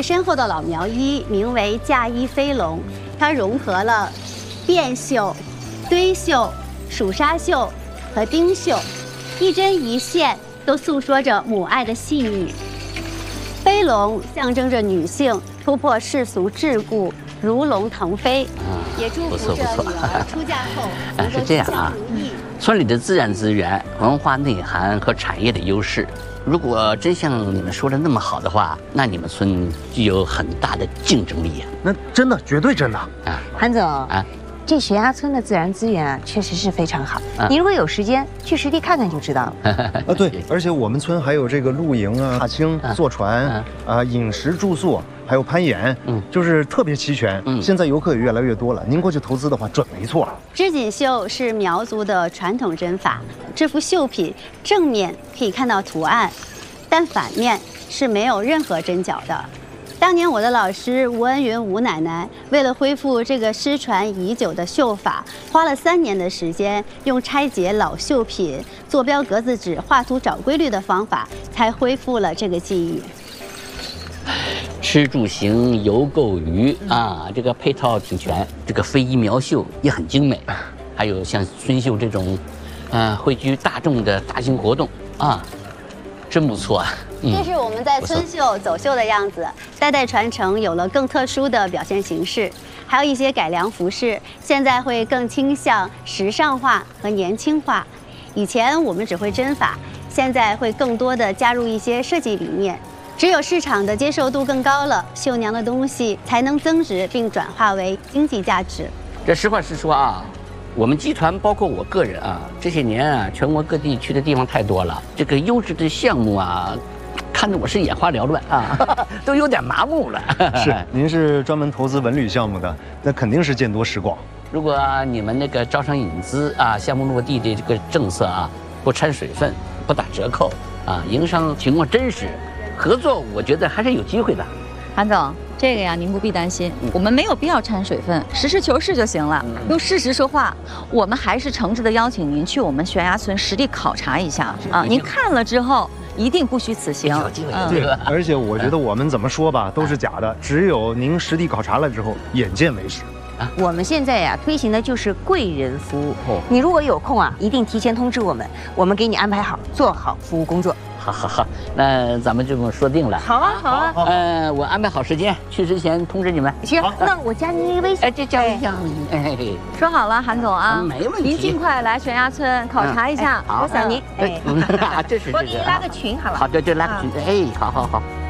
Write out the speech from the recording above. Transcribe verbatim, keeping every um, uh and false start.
最深厚的老苗医名为架衣飞龙，它融合了变绣、堆绣、蜀纱绣和钉绣，一针一线都诉说着母爱的细腻。飞龙象征着女性突破世俗桎梏，如龙腾飞，也祝福着女儿出嫁后能够吉祥如意。 村里的自然资源、文化内涵和产业的优势，如果真像你们说的那么好的话，那你们村具有很大的竞争力啊！ 那真的，绝对真的啊！ 韩总啊， 这悬崖村的自然资源啊，确实是非常好。啊、你如果有时间去实地看看就知道了。 啊，对，而且我们村还有这个露营啊、踏青、坐船啊、啊饮食住宿，还有攀岩，嗯，就是特别齐全。嗯，现在游客也越来越多了，您过去投资的话，准没错。 织锦绣是苗族的传统针法，这幅绣品正面可以看到图案，但反面是没有任何针脚的。当年我的老师吴恩云吴奶奶为了恢复这个失传已久的绣法，花了三年的时间，用拆解老绣品、坐标格子纸、画图找规律的方法，才恢复了这个技艺。 吃住行游购娱啊，这个配套挺全，这个飞衣苗绣也很精美，还有像春绣这种，呃，汇聚大众的大型活动啊，真不错啊。 这是我们在村绣走绣的样子，代代传承，有了更特殊的表现形式，还有一些改良服饰，现在会更倾向时尚化和年轻化。以前我们只会针法，现在会更多的加入一些设计理念。只有市场的接受度更高了，绣娘的东西才能增值并转化为经济价值。 这实话实说啊，我们集团包括我个人啊，这些年啊，全国各地去的地方太多了，这个优质的项目啊，看得我是眼花缭乱啊，都有点麻木了。 是，您是专门投资文旅项目的，那肯定是见多识广。 如果你们那个招商引资啊，项目落地的这个政策啊，不掺水分，不打折扣啊，营商情况真实，合作我觉得还是有机会的。 韩总，这个呀，您不必担心，我们没有必要掺水分，实事求是就行了，用事实说话。我们还是诚挚的邀请您去我们悬崖村实地考察一下啊，您看了之后一定不虚此行。 对，而且我觉得我们怎么说吧，都是假的，只有您实地考察了之后，眼见为实。 我们现在呀、啊、推行的就是贵人服务。你如果有空啊，一定提前通知我们，我们给你安排好，做好服务工作。 好好好，那咱们这么说定了。 好啊，好啊。 呃，我安排好时间，去之前通知你们。 行，那我加您一个微信。 哎，这加微信。哎， 说好了，韩总啊， 没问题。 您尽快来悬崖村考察一下。 我想您。哎， 这是。 我给您拉个群好了。 好的，就拉个群。哎，好好好。